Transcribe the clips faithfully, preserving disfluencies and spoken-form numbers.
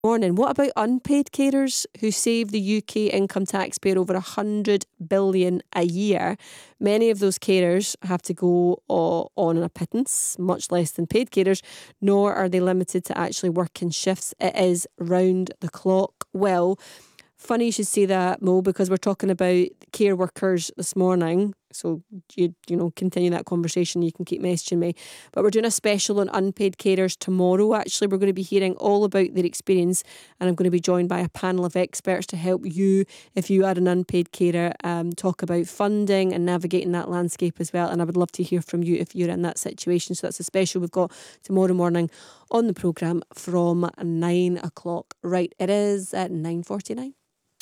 Morning. What about unpaid carers who save the U K income taxpayer over one hundred billion a year? Many of those carers have to go uh, on a pittance, much less than paid carers, nor are they limited to actually working shifts. It is round the clock. Well, funny you should say that, Mo, because we're talking about care workers this morning. So, you you know, continue that conversation. You can keep messaging me. But we're doing a special on unpaid carers tomorrow. Actually, we're going to be hearing all about their experience. And I'm going to be joined by a panel of experts to help you, if you are an unpaid carer, um, talk about funding and navigating that landscape as well. And I would love to hear from you if you're in that situation. So that's a special we've got tomorrow morning on the programme from nine o'clock. Right, it is at nine forty-nine.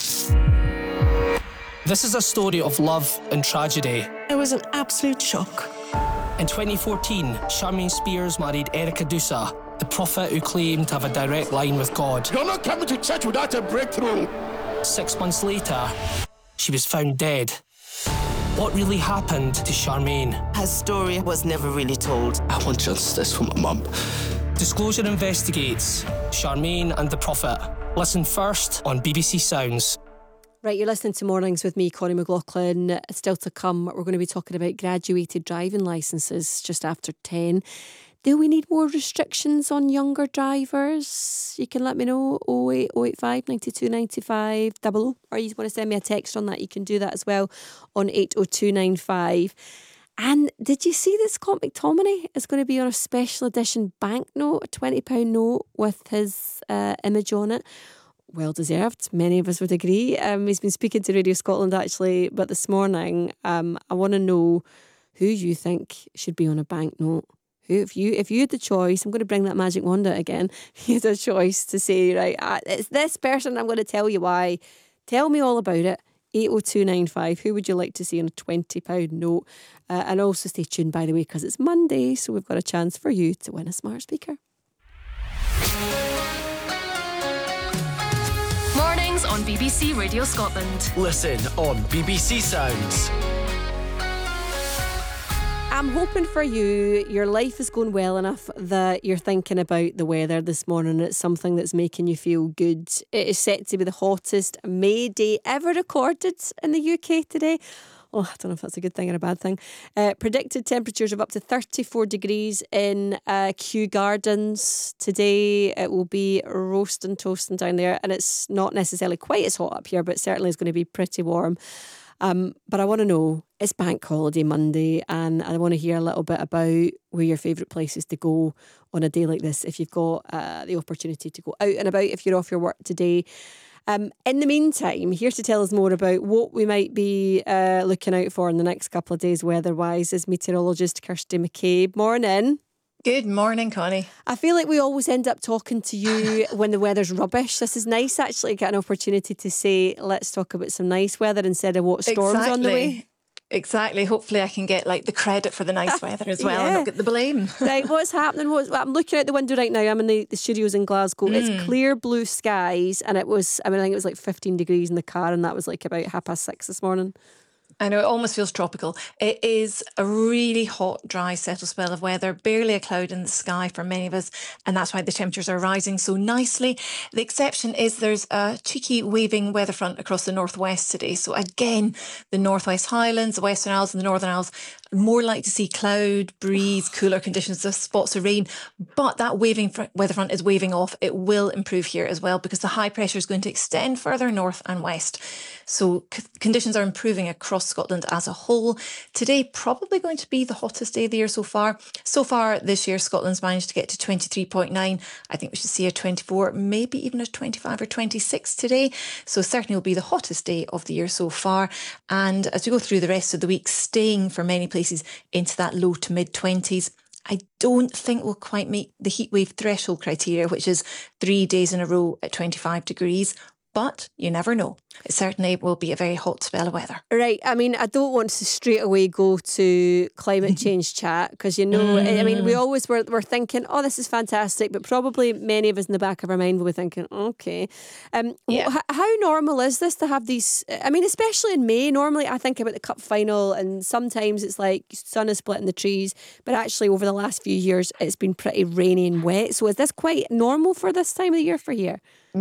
This is a story of love and tragedy. It was an absolute shock. In twenty fourteen, Charmaine Spears married Erica Dusa, the prophet who claimed to have a direct line with God. You're not coming to church without a breakthrough. Six months later, she was found dead. What really happened to Charmaine? Her story was never really told. I want justice for my mum. Disclosure investigates Charmaine and the prophet. Listen first on B B C Sounds. Right, you're listening to Mornings with me, Connie McLaughlin. Still to come, we're going to be talking about graduated driving licences just after ten. Do we need more restrictions on younger drivers? You can let me know, oh eight oh eight five, nine two nine five, double oh, or you want to send me a text on that, you can do that as well on eight oh two nine five. And did you see that Scott McTominay is going to be on a special edition banknote, a twenty pound note with his uh, image on it? Well deserved, many of us would agree. Um, he's been speaking to Radio Scotland actually, but this morning um, I want to know who you think should be on a banknote. Who, if you if you had the choice, I'm going to bring that magic wand out again. You had a choice to say, right, uh, it's this person. I'm going to tell you why. Tell me all about it. eight oh two nine five. Who would you like to see on a twenty pound note? Uh, and also stay tuned, by the way, because it's Monday, so we've got a chance for you to win a smart speaker. Mornings on B B C Radio Scotland. Listen on B B C Sounds. I'm hoping for you, your life is going well enough that you're thinking about the weather this morning. It's something that's making you feel good. It is set to be the hottest May day ever recorded in the U K today. Oh, I don't know if that's a good thing or a bad thing. Uh, predicted temperatures of up to thirty-four degrees in uh, Kew Gardens today. It will be roasting, toasting down there, and it's not necessarily quite as hot up here, but certainly is going to be pretty warm. Um, but I want to know, it's Bank Holiday Monday, and I want to hear a little bit about where your favourite places to go on a day like this, if you've got uh, the opportunity to go out and about, if you're off your work today. Um, in the meantime, here to tell us more about what we might be uh, looking out for in the next couple of days weather-wise is meteorologist Kirsty McCabe. Morning. Good morning, Connie. I feel like we always end up talking to you when the weather's rubbish. This is nice, actually, get an opportunity to say, let's talk about some nice weather instead of what storms exactly. on the way. Exactly. Hopefully I can get like the credit for the nice weather as well, yeah, and not get the blame. Right, what's happening? What's, I'm looking out the window right now. I'm in the, the studios in Glasgow. Mm. It's clear blue skies, and it was, I mean, I think it was like fifteen degrees in the car, and that was like about half past six this morning. I know, it almost feels tropical. It is a really hot, dry, settled spell of weather, barely a cloud in the sky for many of us, and that's why the temperatures are rising so nicely. The exception is there's a cheeky waving weather front across the northwest today. So again, the Northwest Highlands, the Western Isles and the Northern Isles, more likely to see cloud, breeze, cooler conditions, the spots of rain. But that waving fr- weather front is waving off. It will improve here as well because the high pressure is going to extend further north and west. So c- conditions are improving across Scotland as a whole. Today, probably going to be the hottest day of the year so far. So far this year, Scotland's managed to get to twenty-three point nine. I think we should see a twenty-four, maybe even a twenty-five or twenty-six today. So certainly will be the hottest day of the year so far. And as we go through the rest of the week, staying for many places into that low to mid twenties. I don't think we'll quite meet the heatwave threshold criteria, which is three days in a row at twenty-five degrees. but you never know. It certainly will be a very hot spell of weather. Right. I mean, I don't want to straight away go to climate change chat because, you know, I mean, we always were, were thinking, oh, this is fantastic, but probably many of us in the back of our mind will be thinking, okay. Um, Yeah. wh- how normal is this to have these? I mean, especially in May, normally I think about the cup final and sometimes it's like sun is splitting the trees, but actually over the last few years it's been pretty rainy and wet. So is this quite normal for this time of the year for here?